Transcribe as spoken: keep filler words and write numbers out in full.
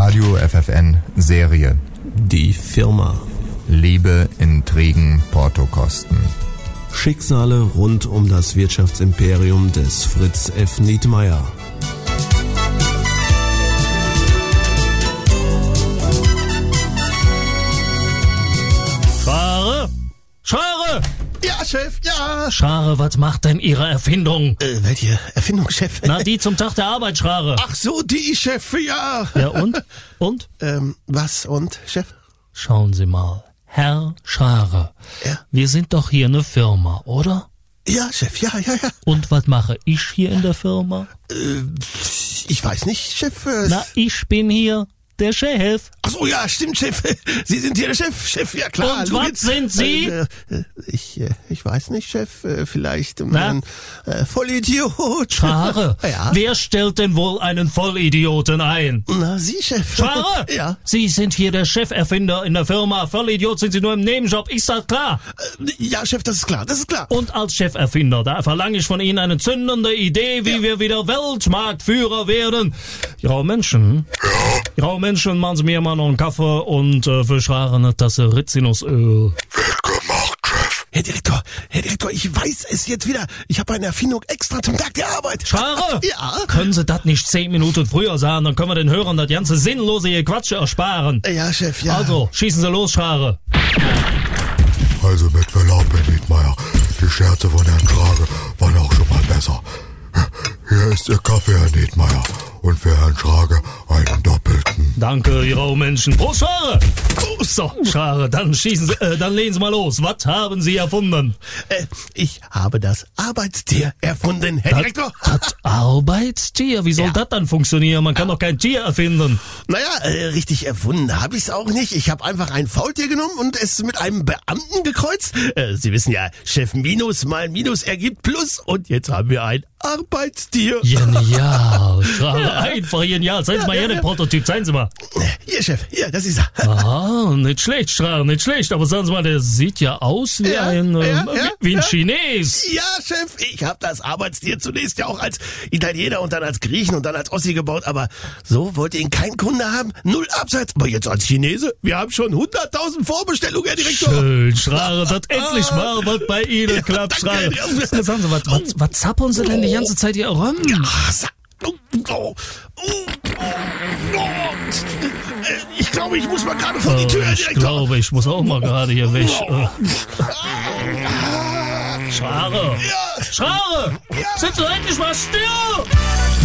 Radio F F N Serie. Die Firma. Liebe, Intrigen, Portokosten. Schicksale rund um das Wirtschaftsimperium des Fritz F. Nietmeyer. Schare? Schare! Ja, Chef, ja. Schare, was macht denn Ihre Erfindung? Äh, welche Erfindung, Chef? Na, die zum Tag der Arbeit, Schare. Ach so, die, Chef, ja. Ja, und? Und? Ähm, was und, Chef? Schauen Sie mal. Herr Schare. Ja? Wir sind doch hier eine Firma, oder? Ja, Chef, ja, ja, ja. Und was mache ich hier in der Firma? Äh, ich weiß nicht, Chef. Äh, Na, ich bin hier der Chef. Ach so, ja, stimmt, Chef. Sie sind hier der Chef, Chef, ja klar. Und Logisch. was sind Sie? Äh, äh, ich, äh, ich weiß nicht, Chef. Äh, vielleicht ähm, Na? ein äh, Vollidiot. Schare, Ja? wer stellt denn wohl einen Vollidioten ein? Na, Sie, Chef. Schare? Ja. Sie sind hier der Cheferfinder in der Firma. Vollidiot sind Sie nur im Nebenjob. Ist das klar? Äh, ja, Chef, das ist klar, das ist klar. Und als Cheferfinder, da verlange ich von Ihnen eine zündende Idee, wie Ja. wir wieder Weltmarktführer werden. Graue Menschen, graue Menschen, machen Sie mir mal noch einen Kaffee und äh, für Schare eine Tasse Rizinusöl. Wird gemacht, Chef. Herr Direktor, Herr Direktor, ich weiß es jetzt wieder. Ich habe eine Erfindung extra zum Tag der Arbeit. Schare, Ja. können Sie das nicht zehn Minuten früher sagen, dann können wir den Hörern das ganze sinnlose Gequatsche ersparen. Ja, Chef, ja. Also, schießen Sie los, Schare. Also mit Verlaub, Herr Nietmeyer, die Scherze von Herrn Schrage waren auch schon mal besser. Hier ist Ihr Kaffee, Herr Nietmeyer. Und für Herrn Schrage einen doppelten. Danke, ihr grauen Menschen. Prost, Schare! So, Schare, dann schießen Sie, äh, dann legen Sie mal los. Was haben Sie erfunden? Äh, ich habe das Arbeitstier erfunden, Herr Direktor. Das Arbeitstier? Wie soll Ja. das dann funktionieren? Man kann doch kein Tier erfinden. Naja, äh, richtig erfunden habe ich es auch nicht. Ich habe einfach ein Faultier genommen und es mit einem Beamten gekreuzt. Äh, Sie wissen ja, Chef Minus mal Minus ergibt Plus. Und jetzt haben wir ein Arbeitstier. Genial, Schare, einfach genial. Zeigen Sie mal Ja, her ja, den ja. Prototyp, zeigen Sie mal. Hier, Chef, hier, das ist er. Ah, nicht schlecht, Schare, nicht schlecht. Aber sagen Sie mal, der sieht ja aus wie Ja, ein, ja, ähm, ja, wie, wie ein ja. Chines. Ja, Chef, ich habe das Arbeitstier zunächst ja auch als Italiener und dann als Griechen und dann als Ossi gebaut, aber so wollte ihn kein Kunde haben, null Absatz. Aber jetzt als Chinese, wir haben schon hunderttausend Vorbestellungen, Herr Direktor. Schön, Schare, dass endlich mal was bei Ihnen Ja, klappt, danke. Schare. Ja, sagen Sie, was, was, was zappeln Sie denn die ganze Zeit hier rum? Ach, sa- oh, oh, oh, oh. Ich glaube, ich muss mal gerade vor die Tür, Herr Ich Direktor. glaube, ich muss auch mal gerade hier weg. Äh, Schare! Ja. Schare! Ja. Sind Sie endlich mal still?